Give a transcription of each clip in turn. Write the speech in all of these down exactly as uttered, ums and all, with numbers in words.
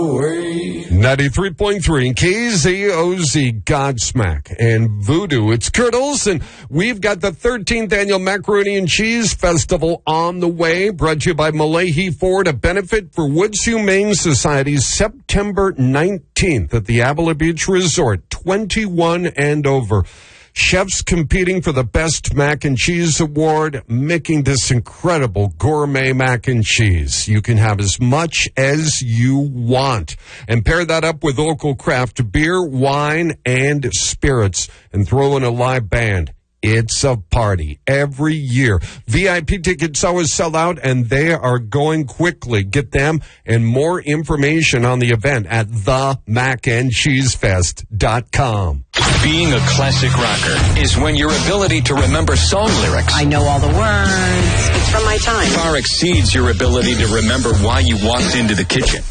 ninety-three point three K Z O Z, Godsmack and Voodoo. It's Kurt Olson. We've got the thirteenth Annual Macaroni and Cheese Festival on the way, brought to you by Malahi Ford, a benefit for Woods Humane Society, September nineteenth at the Avila Beach Resort, twenty-one and over. Chefs competing for the Best Mac and Cheese Award, making this incredible gourmet mac and cheese. You can have as much as you want. And pair that up with local craft beer, wine, and spirits. And throw in a live band. It's a party every year. V I P tickets always sell out, and they are going quickly. Get them and more information on the event at the mac and cheese fest dot com. Being a classic rocker is when your ability to remember song lyrics, I know all the words. It's from my time. far exceeds your ability to remember why you walked into the kitchen.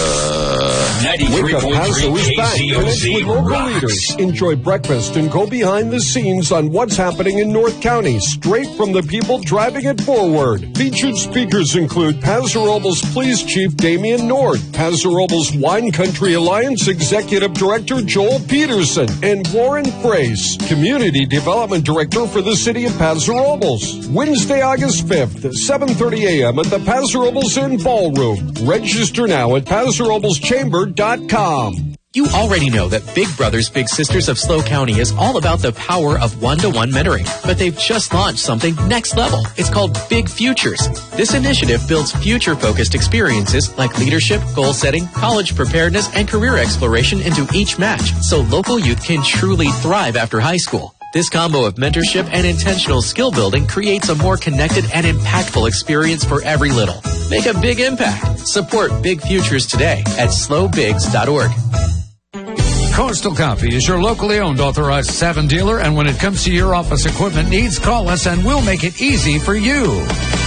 Uh, ninety-three point three K Z O Z local leaders. Enjoy breakfast and go behind the scenes on what's happening in North County, straight from the people driving it forward. Featured speakers include Paso Robles Police Chief Damian Nord, Paso Robles Wine Country Alliance Executive Director Joel Peterson, and Warren Frace, Community Development Director for the City of Paso Robles. Wednesday, August fifth, at seven thirty a.m. at the Paso Robles Inn Ballroom. Register now at Paso Robles Chamber dot com. You already know that Big Brothers Big Sisters of SLO County is all about the power of one-to-one mentoring, but they've just launched something next level. It's called Big Futures. This initiative builds future-focused experiences like leadership, goal setting, college preparedness, and career exploration into each match, so local youth can truly thrive after high school. This combo of mentorship and intentional skill building creates a more connected and impactful experience for every little. Make a big impact. Support Big Futures today at slow bigs dot org. Coastal Coffee is your locally owned authorized Savin dealer, and when it comes to your office equipment needs, call us and we'll make it easy for you.